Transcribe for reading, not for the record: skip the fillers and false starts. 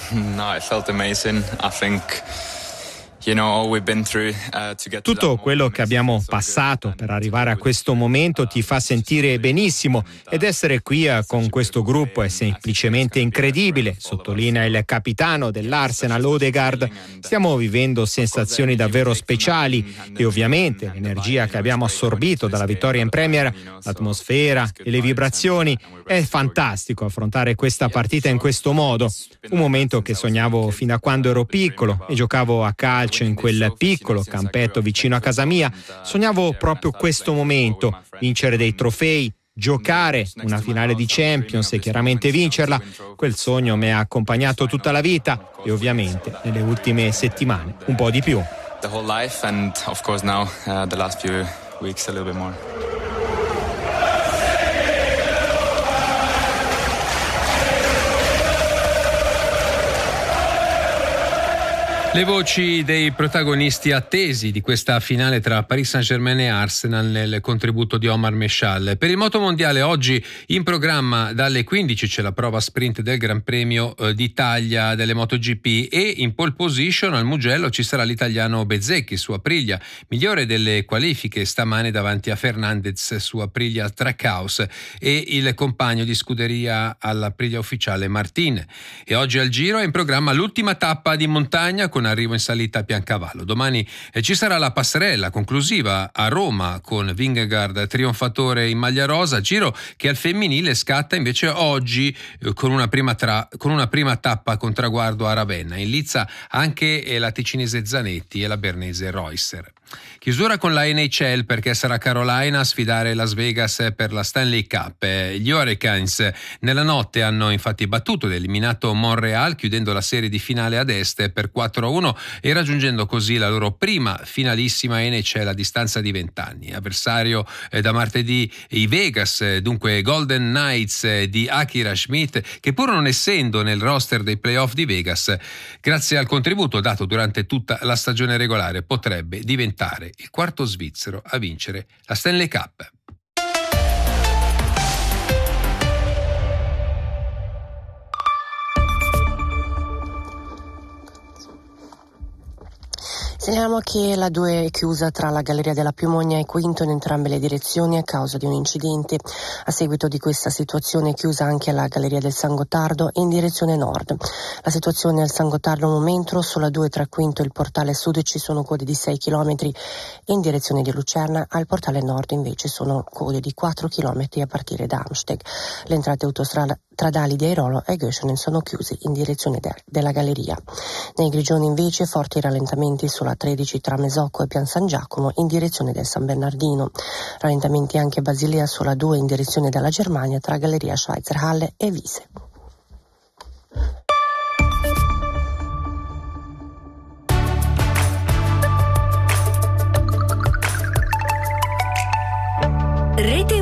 No, it felt amazing. I think tutto quello che abbiamo passato per arrivare a questo momento ti fa sentire benissimo ed essere qui con questo gruppo è semplicemente incredibile, sottolinea il capitano dell'Arsenal Odegaard. Stiamo vivendo sensazioni davvero speciali e ovviamente l'energia che abbiamo assorbito dalla vittoria in Premier, l'atmosfera e le vibrazioni. È fantastico affrontare questa partita in questo modo, un momento che sognavo fino a quando ero piccolo e giocavo a calcio in quel piccolo campetto vicino a casa mia. Sognavo proprio questo momento, vincere dei trofei, giocare una finale di Champions e chiaramente vincerla. Quel sogno mi ha accompagnato tutta la vita e ovviamente nelle ultime settimane un po' di più. The whole life and of course now the last few weeks a little bit more. Le voci dei protagonisti attesi di questa finale tra Paris Saint-Germain e Arsenal nel contributo di Omar Meshal. Per il motomondiale oggi in programma dalle 15 c'è la prova sprint del Gran Premio d'Italia delle MotoGP e in pole position al Mugello ci sarà l'italiano Bezzecchi su Aprilia, migliore delle qualifiche stamane davanti a Fernandez su Aprilia Trackhouse e il compagno di scuderia all'Aprilia ufficiale Martin. E oggi al Giro è in programma l'ultima tappa di montagna con arrivo in salita a Piancavallo. Domani ci sarà la passerella conclusiva a Roma con Vingegaard trionfatore in maglia rosa, Giro che al femminile scatta invece oggi con una prima tappa con traguardo a Ravenna. In lizza anche la ticinese Zanetti e la bernese Reusser. Chiusura con la NHL perché sarà Carolina a sfidare Las Vegas per la Stanley Cup. Gli Hurricanes nella notte hanno infatti battuto ed eliminato Montreal chiudendo la serie di finale ad est per 4-1 e raggiungendo così la loro prima finalissima NHL a distanza di 20 anni. Avversario da martedì i Vegas, dunque Golden Knights di Akira Schmidt, che pur non essendo nel roster dei playoff di Vegas, grazie al contributo dato durante tutta la stagione regolare potrebbe diventare il quarto svizzero a vincere la Stanley Cup. Segnaliamo che la 2 è chiusa tra la Galleria della Piumogna e Quinto in entrambe le direzioni a causa di un incidente. A seguito di questa situazione è chiusa anche la Galleria del San Gottardo in direzione nord. La situazione al San Gottardo al momento, sulla 2 tra Quinto e il portale sud ci sono code di 6 km in direzione di Lucerna, al portale nord invece sono code di 4 km a partire da Amsteg. Le entrate autostradali di Airolo e Göschenen sono chiuse in direzione della Galleria. Nei Grigioni invece forti rallentamenti sulla 13 tra Mesocco e Pian San Giacomo in direzione del San Bernardino. Rallentamenti anche a Basilea sulla 2 in direzione della Germania tra Galleria Schweizerhalle e Wiese. Rete